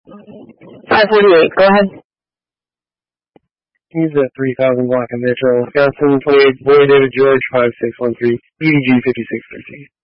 548, go ahead. He's at 3000 block of Metro, Wisconsin, 28, Boy David George, 5613, BDG 5613.